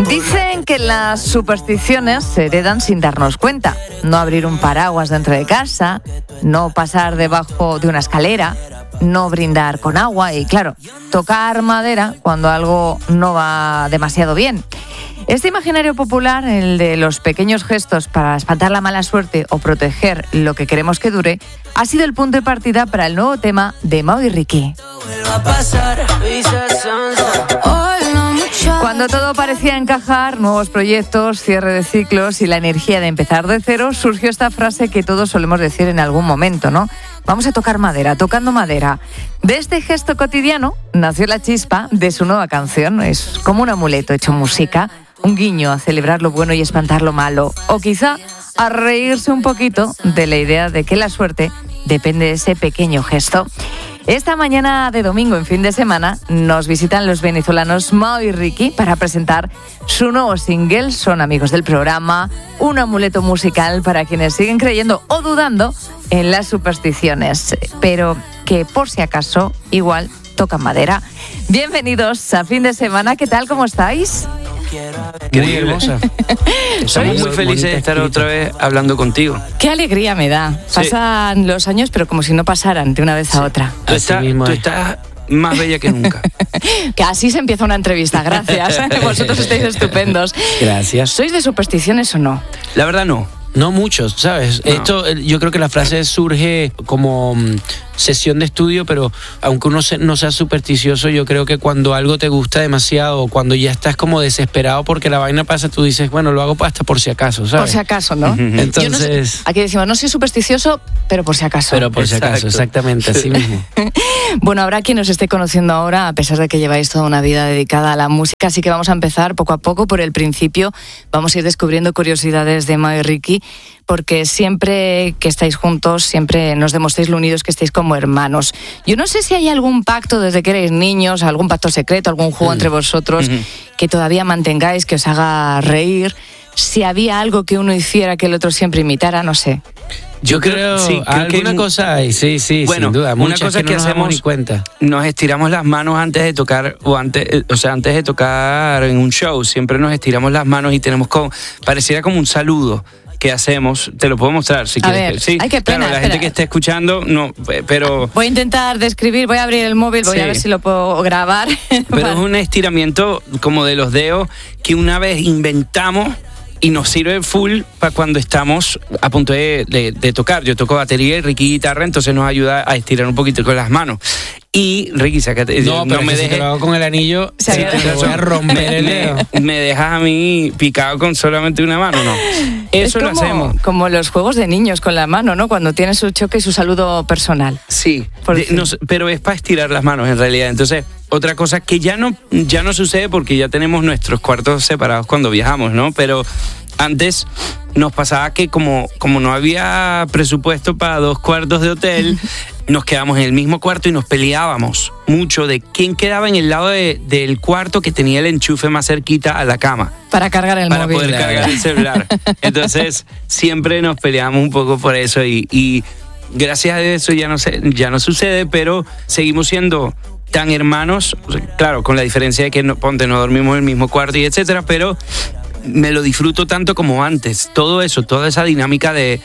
Dicen que las supersticiones se heredan sin darnos cuenta. No abrir un paraguas dentro de casa, no pasar debajo de una escalera, no brindar con agua y, claro, tocar madera cuando algo no va demasiado bien. Este imaginario popular, el de los pequeños gestos para espantar la mala suerte o proteger lo que queremos que dure, ha sido el punto de partida para el nuevo tema de Mau y Ricky. Cuando todo parecía encajar, nuevos proyectos, cierre de ciclos y la energía de empezar de cero, surgió esta frase que todos solemos decir en algún momento, ¿no? Vamos a tocar madera, tocando madera. De este gesto cotidiano nació la chispa de su nueva canción. Es como un amuleto hecho música, un guiño a celebrar lo bueno y espantar lo malo. O quizá a reírse un poquito de la idea de que la suerte depende de ese pequeño gesto. Esta mañana de domingo, en fin de semana, nos visitan los venezolanos Mau y Ricky para presentar su nuevo single. Son amigos del programa, un amuleto musical para quienes siguen creyendo o dudando en las supersticiones, pero que por si acaso igual tocan madera. Bienvenidos a fin de semana, ¿qué tal? ¿Cómo estáis? Muy hermosa. Estamos muy felices de estar otra vez hablando contigo. Qué alegría me da. Pasan los años, pero como si no pasaran de una vez a otra. Tú estás más bella que nunca. Que así se empieza una entrevista, gracias. Vosotros estáis estupendos. Gracias. ¿Sois de supersticiones o no? La verdad no. No muchos, ¿sabes? No. Esto, yo creo que la frase surge como sesión de estudio, pero aunque uno no sea supersticioso, yo creo que cuando algo te gusta demasiado, cuando ya estás como desesperado porque la vaina pasa, tú dices, bueno, lo hago hasta por si acaso, ¿sabes? Por si acaso, ¿no? Entonces... Yo no sé, aquí decimos, no soy supersticioso, pero por si acaso. Pero por si acaso, exactamente, así mismo. Bueno, habrá quien nos esté conociendo ahora, a pesar de que lleváis toda una vida dedicada a la música, así que vamos a empezar poco a poco por el principio. Vamos a ir descubriendo curiosidades de Mau y Ricky, porque siempre que estáis juntos, siempre nos demostréis lo unidos que estáis como hermanos. Yo no sé si hay algún pacto desde que erais niños, algún pacto secreto, algún juego entre vosotros que todavía mantengáis, que os haga reír. Si había algo que uno hiciera que el otro siempre imitara, no sé. Yo creo, sí, alguna cosa hay, sí, bueno, sin duda. Una cosa que no hacemos, ni cuenta. Nos estiramos las manos antes de tocar, antes de tocar en un show, siempre nos estiramos las manos y tenemos pareciera como un saludo que hacemos. Te lo puedo mostrar si quieres. Ver, sí, ay, qué pena, claro, la gente que esté escuchando, no, pero... Voy a intentar describir, voy a abrir el móvil, voy a ver si lo puedo grabar. Pero es un estiramiento como de los dedos que una vez inventamos y nos sirve full para cuando estamos a punto de tocar. Yo toco batería y Ricky guitarra, entonces nos ayuda a estirar un poquito con las manos. Y Ricky, sácate. No me dejes. Si te lo hago con el anillo, te voy a romper el dedo. Me dejas a mí picado con solamente una mano, ¿no? Eso lo hacemos. Como los juegos de niños con la mano, ¿no? Cuando tienes su choque y su saludo personal. Sí, pero es para estirar las manos en realidad. Entonces, otra cosa que ya no sucede porque ya tenemos nuestros cuartos separados cuando viajamos, ¿no? Pero antes nos pasaba que como no había presupuesto para 2 cuartos de hotel, nos quedamos en el mismo cuarto y nos peleábamos mucho de quién quedaba en el lado del cuarto que tenía el enchufe más cerquita a la cama. Para cargar el móvil. Para poder cargar el celular. Entonces, siempre nos peleamos un poco por eso y gracias a eso ya no sucede, pero seguimos siendo tan hermanos, claro, con la diferencia de que no dormimos en el mismo cuarto y etcétera, pero me lo disfruto tanto como antes. Todo eso, toda esa dinámica de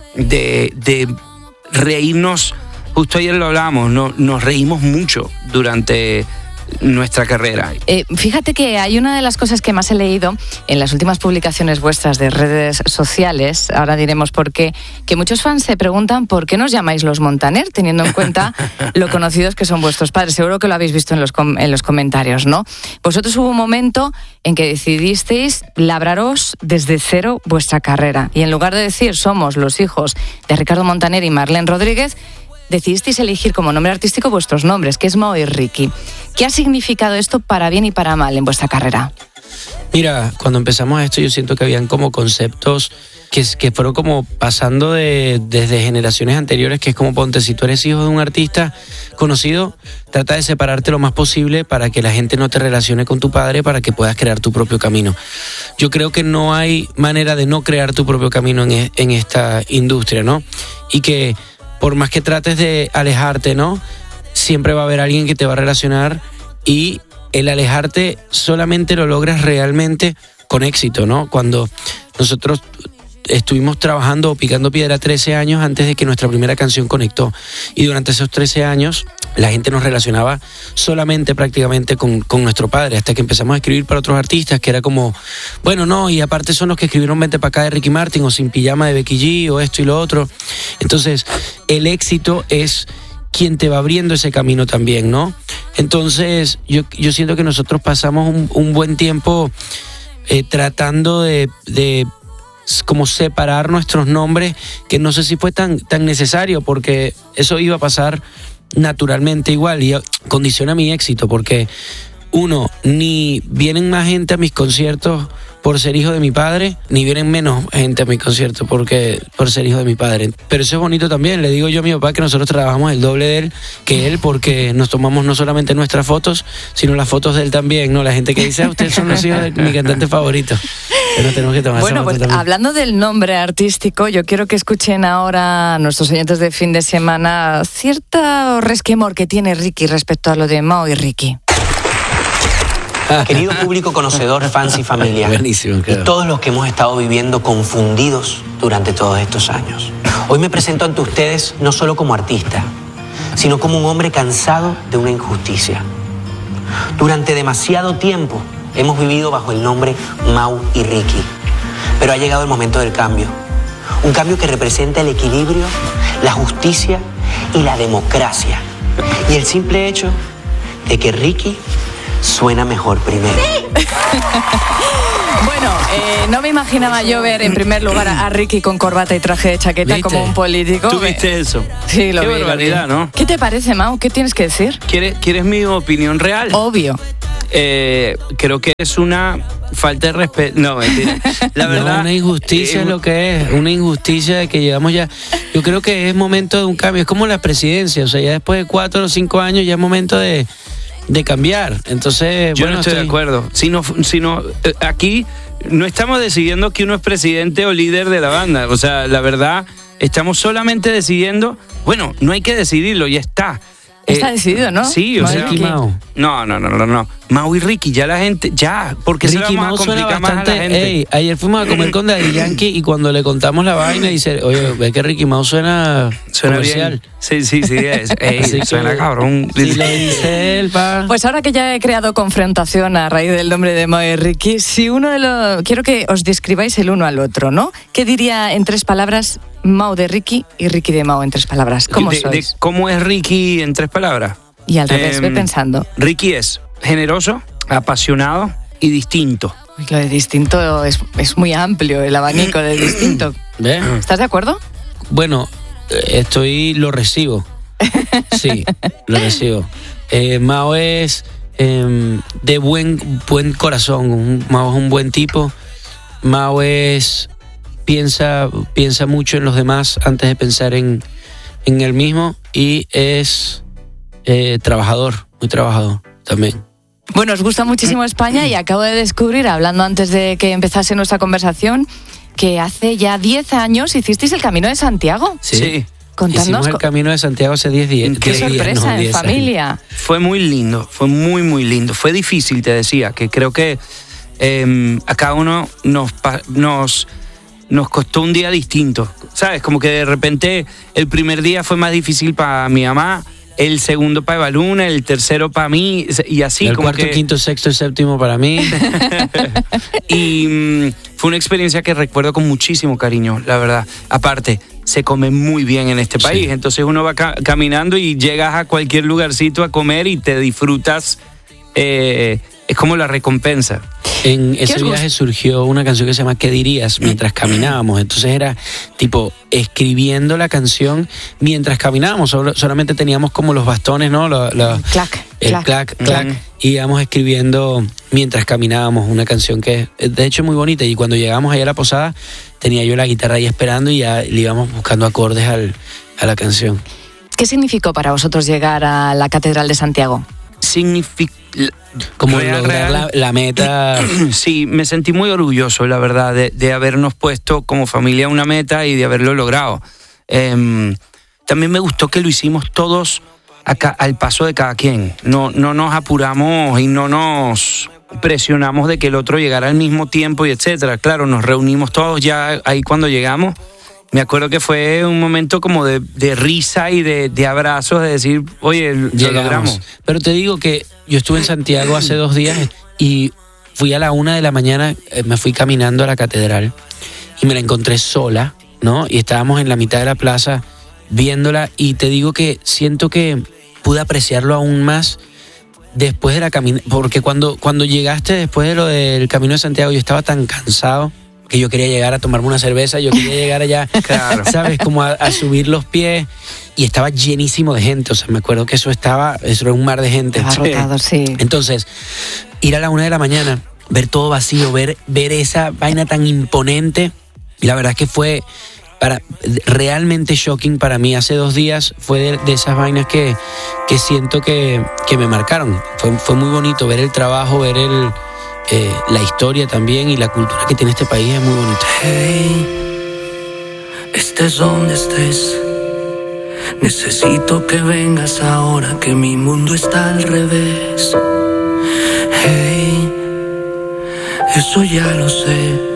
reírnos. Justo ayer lo hablábamos, nos reímos mucho durante nuestra carrera. Fíjate que hay una de las cosas que más he leído en las últimas publicaciones vuestras de redes sociales, ahora diremos por qué, que muchos fans se preguntan por qué nos llamáis los Montaner, teniendo en cuenta lo conocidos que son vuestros padres. Seguro que lo habéis visto en los comentarios, ¿no? Vosotros hubo un momento en que decidisteis labraros desde cero vuestra carrera y en lugar de decir somos los hijos de Ricardo Montaner y Marlene Rodríguez, decidisteis elegir como nombre artístico vuestros nombres, que es Mau y Ricky. ¿Qué ha significado esto para bien y para mal en vuestra carrera? Mira, cuando empezamos esto yo siento que habían como conceptos que fueron como pasando desde generaciones anteriores, que es como ponte, si tú eres hijo de un artista conocido, trata de separarte lo más posible para que la gente no te relacione con tu padre, para que puedas crear tu propio camino. Yo creo que no hay manera de no crear tu propio camino en esta industria, ¿no? Y que por más que trates de alejarte, ¿no? Siempre va a haber alguien que te va a relacionar y el alejarte solamente lo logras realmente con éxito, ¿no? Cuando nosotros estuvimos trabajando o picando piedra 13 años antes de que nuestra primera canción conectó. Y durante esos 13 años la gente nos relacionaba solamente prácticamente con nuestro padre, hasta que empezamos a escribir para otros artistas, que era como, bueno, no, y aparte son los que escribieron Vente pa' acá de Ricky Martin, o Sin Pijama de Becky G, o esto y lo otro. Entonces, el éxito es quien te va abriendo ese camino también, ¿no? Entonces, yo siento que nosotros pasamos un buen tiempo tratando de como separar nuestros nombres, que no sé si fue tan necesario, porque eso iba a pasar naturalmente igual y condiciona mi éxito, porque uno, ni vienen más gente a mis conciertos por ser hijo de mi padre, ni vienen menos gente a mis conciertos por ser hijo de mi padre. Pero eso es bonito también. Le digo yo a mi papá que nosotros trabajamos el doble de él que él, porque nos tomamos no solamente nuestras fotos, sino las fotos de él también, ¿no? La gente que dice, ustedes son los hijos de mi cantante favorito. Pero tenemos que tomar esa foto también. Hablando del nombre artístico, yo quiero que escuchen ahora nuestros oyentes de fin de semana cierto resquemor que tiene Ricky respecto a lo de Mao y Ricky. Querido público conocedor, fans y familia, buenísimo, claro. Y todos los que hemos estado viviendo confundidos durante todos estos años. Hoy me presento ante ustedes no solo como artista, sino como un hombre cansado de una injusticia. Durante demasiado tiempo hemos vivido bajo el nombre Mau y Ricky, pero ha llegado el momento del cambio. Un cambio que representa el equilibrio, la justicia y la democracia. Y el simple hecho de que Ricky suena mejor primero. Bueno, no me imaginaba yo ver en primer lugar a Ricky con corbata y traje de chaqueta. ¿Viste? Como un político. ¿Tú viste eso? Sí, lo vi. Qué barbaridad, ¿no? ¿Qué te parece, Mau? ¿Qué tienes que decir? ¿Quieres mi opinión real? Obvio. Creo que es una falta de respeto. No, mentira. La verdad. No, una injusticia es lo que es. Una injusticia de que llegamos ya. Yo creo que es momento de un cambio. Es como la presidencia. O sea, ya después de 4 o 5 años ya es momento de cambiar. Entonces, yo no estoy de acuerdo. Aquí no estamos decidiendo que uno es presidente o líder de la banda. O sea, la verdad, estamos solamente decidiendo, bueno, no hay que decidirlo, ya está. Está decidido, ¿no? Sí, o sea, Ricky Mau. No. Mau y Ricky, ya la gente, ya, porque se lo vamos a complicar más a la gente. Ey, ayer fuimos a comer con Daddy Yankee y cuando le contamos la vaina dice, oye, ve que Ricky Mau suena comercial. Bien. Sí, suena cabrón. Sí, le dice él, pa. Pues ahora que ya he creado confrontación a raíz del nombre de Mau y Ricky, si uno de los... Quiero que os describáis el uno al otro, ¿no? ¿Qué diría en 3 palabras Mau de Ricky y Ricky de Mau en 3 palabras? ¿Cómo sois? ¿Cómo es Ricky en 3 palabras? Y al revés, ve pensando. Ricky es generoso, apasionado y distinto. Uy, lo de distinto es muy amplio, el abanico de distinto. ¿Ve? ¿Estás de acuerdo? Bueno, lo recibo. Sí, lo recibo. Mao es de buen corazón. Mao es un buen tipo. Mao piensa mucho en los demás antes de pensar en él mismo, y es trabajador, muy trabajador también. Bueno, os gusta muchísimo España y acabo de descubrir, hablando antes de que empezase nuestra conversación, que hace ya 10 años hicisteis el Camino de Santiago. Sí. Contadnos. Hicimos el Camino de Santiago hace 10 días. Qué sorpresa, en familia. Fue muy lindo, fue muy lindo. Fue difícil, te decía, que creo que a cada uno nos costó un día distinto, ¿sabes? Como que de repente el primer día fue más difícil para mi mamá, el segundo para Eva Luna, el tercero para mí, y así. El como cuarto, quinto, sexto y séptimo para mí. Y fue una experiencia que recuerdo con muchísimo cariño, la verdad. Aparte, se come muy bien en este país, entonces uno va caminando y llegas a cualquier lugarcito a comer y te disfrutas. Es como la recompensa. En ese viaje surgió una canción que se llama ¿Qué dirías? Mientras caminábamos. Entonces era tipo escribiendo la canción mientras caminábamos. Solamente teníamos como los bastones, ¿no? Clac. Y íbamos escribiendo mientras caminábamos una canción que de hecho es muy bonita. Y cuando llegamos allá a la posada, tenía yo la guitarra ahí esperando y ya le íbamos buscando acordes a la canción. ¿Qué significó para vosotros llegar a la Catedral de Santiago? Como lograr la meta. Sí, me sentí muy orgulloso, la verdad, de habernos puesto como familia una meta y de haberlo logrado. También me gustó que lo hicimos todos al paso de cada quien. No nos apuramos y no nos presionamos de que el otro llegara al mismo tiempo y etcétera. Claro, nos reunimos todos ya ahí cuando llegamos. Me acuerdo que fue un momento como de risa y de abrazos, de decir, oye, lo logramos. Pero te digo que yo estuve en Santiago hace 2 días y fui a la 1 de la mañana, me fui caminando a la catedral y me la encontré sola, ¿no? Y estábamos en la mitad de la plaza viéndola y te digo que siento que pude apreciarlo aún más después de la caminata, porque cuando llegaste después de lo del Camino de Santiago yo estaba tan cansado que yo quería llegar a tomarme una cerveza, yo quería llegar allá, claro, ¿sabes? Como a subir los pies y estaba llenísimo de gente, o sea, me acuerdo que eso era un mar de gente. Abarrotado, sí. Entonces, ir a la 1 de la mañana, ver todo vacío, ver esa vaina tan imponente, y la verdad es que fue realmente shocking para mí. Hace 2 días fue de esas vainas que siento que me marcaron. Fue muy bonito ver el trabajo, ver la historia también y la cultura que tiene este país es muy bonita. Hey, estés donde estés, necesito que vengas ahora que mi mundo está al revés. Hey, eso ya lo sé.